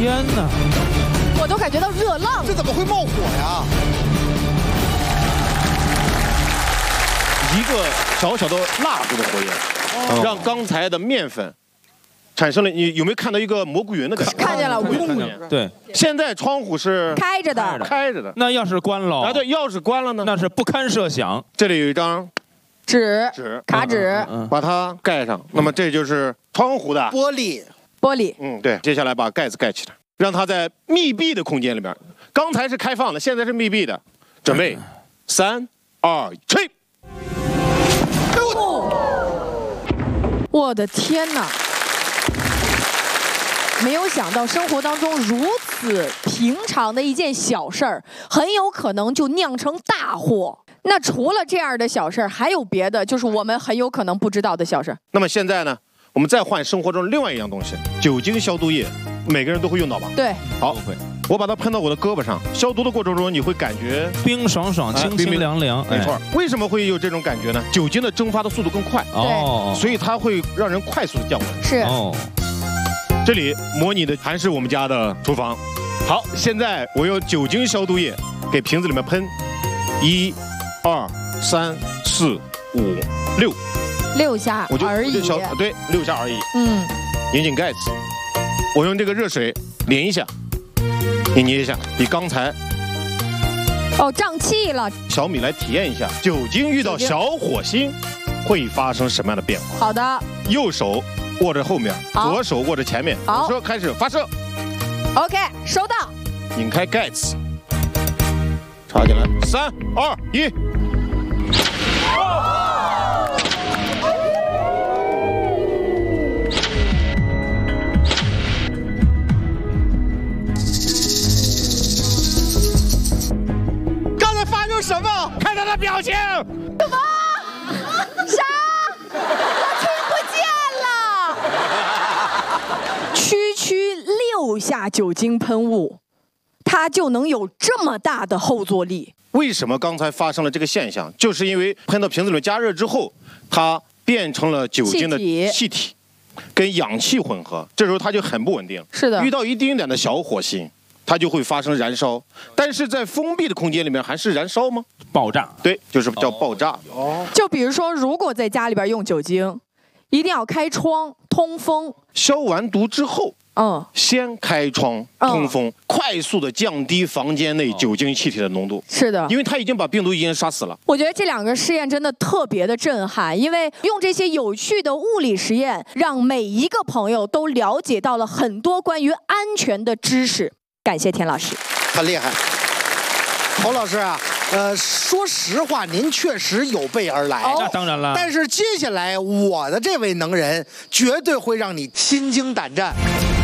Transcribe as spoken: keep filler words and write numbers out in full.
天哪！ 我都感觉到热浪， 这怎么会冒火呀？ 一个小小的蜡烛的火焰，哦、让刚才的面粉产生了。你有没有看到一个蘑菇云的感觉？ 看见了，蘑菇云。对， 现在窗户是开着的， 开着的。 那要是关了啊，对，要是关了呢， 那是不堪设想。 这里有一张纸， 纸， 卡纸， 嗯嗯嗯、 把它盖上。那么这就是窗户的玻璃， 玻璃。 嗯，对。接下来把盖子盖起来，让它在密闭的空间里边。刚才是开放的，现在是密闭的。准备，三、二、吹。 我的天哪！没有想到生活当中如此平常的一件小事儿，很有可能就酿成大祸。那除了这样的小事儿，还有别的，就是我们很有可能不知道的小事儿。 那么现在呢，我们再换生活中另外一样东西——酒精消毒液，每个人都会用到吧？ 对。 好，我把它喷到我的胳膊上，消毒的过程中你会感觉冰爽爽、清清凉凉。 没错。为什么会有这种感觉呢？酒精的蒸发的速度更快， 哦， 所以它会让人快速的降温。 是。 哦。 这里模拟的还是我们家的厨房。好，现在我用酒精消毒液给瓶子里面喷，一、二、三、四、五、六， 六下我就而已。 小对，六下而已。 嗯。 拧紧盖子，我用这个热水淋一下，你捏一下，比刚才哦胀气了。 小米来体验一下，酒精遇到小火星会发生什么样的变化？ 好的。 右手握着后面，左手握着前面。 好， 我说开始发射。 OK， 收到。 拧开盖子，插进来，三二一。 刚才发生什么？ 看他的表情。 什么？啥？我听不见了。区区六下酒精喷雾，它就能有这么大的后坐力。 为什么刚才发生了这个现象？就是因为喷到瓶子里加热之后，它变成了酒精的气体，跟氧气混合，这时候它就很不稳定。 是的， 遇到一丁点的小火星，它就会发生燃烧。但是在封闭的空间里面，还是燃烧吗？ 爆炸。 对，就是叫爆炸。 哦。就比如说，如果在家里边用酒精，一定要开窗通风。 消完毒之后。 嗯， 先开窗通风，嗯、快速的降低房间内酒精气体的浓度。 是的， 因为它已经把病毒已经杀死了。 我觉得这两个实验真的特别的震撼，因为用这些有趣的物理实验，让每一个朋友都了解到了很多关于安全的知识。感谢田老师， 很厉害。侯老师啊，呃，说实话，您确实有备而来。 那当然了。 但是接下来我的这位能人，绝对会让你心惊胆战。